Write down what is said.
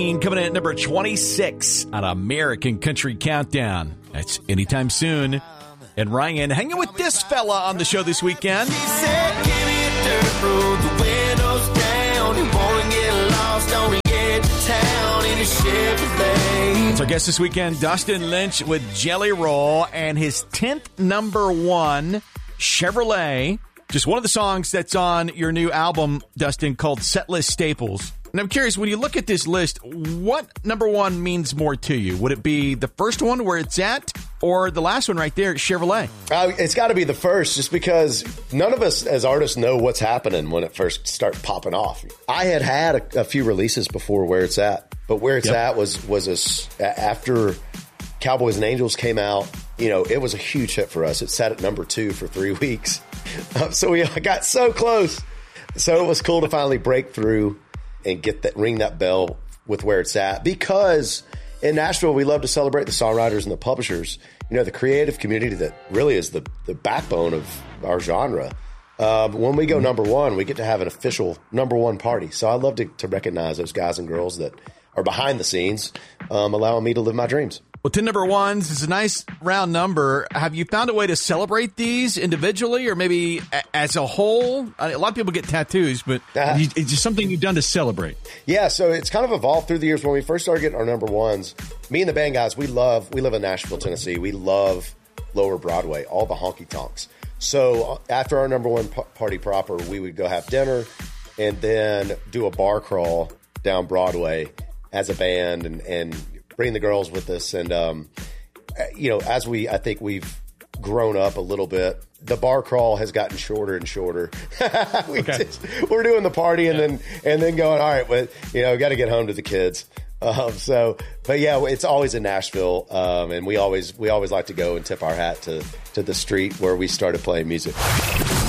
Coming in at number 26 on American Country Countdown. That's anytime soon. And Ryan hanging with this fella on the show this weekend. She said, give me a dirt road, the windows down. You wanna get lost on the edge of town in a Chevrolet. It's our guest this weekend, Dustin Lynch with Jelly Roll and his 10th number one, Chevrolet. Just one of the songs that's on your new album, Dustin, called Setlist Staples. And I'm curious, when you look at this list, what number one means more to you? Would it be the first one where it's at, or the last one right there, Chevrolet? It's got to be the first, just because none of us as artists know what's happening when it first starts popping off. I had a few releases before Where It's At, but Where It's At was after Cowboys and Angels came out. You know, it was a huge hit for us. It sat at number 2 for 3 weeks. So we got so close. So it was cool to finally break through and ring that bell with Where It's At, because in Nashville, we love to celebrate the songwriters and the publishers, you know, the creative community that really is the backbone of our genre. When we go number one, we get to have an official number one party. So I love to recognize those guys and girls that are behind the scenes, allowing me to live my dreams. Well, 10 number ones is a nice round number. Have you found a way to celebrate these individually or maybe as a whole? A lot of people get tattoos, but it's just something you've done to celebrate. Yeah, so it's kind of evolved through the years. When we first started getting our number ones, me and the band guys, we live in Nashville, Tennessee. We love Lower Broadway, all the honky tonks. So after our number one party proper, we would go have dinner and then do a bar crawl down Broadway as a band and bring the girls with us. And, you know, I think we've grown up a little bit. The bar crawl has gotten shorter and shorter. We're doing the party and then going, all right, but you know, got to get home to the kids. But yeah, it's always in Nashville. And we always like to go and tip our hat to the street where we started playing music.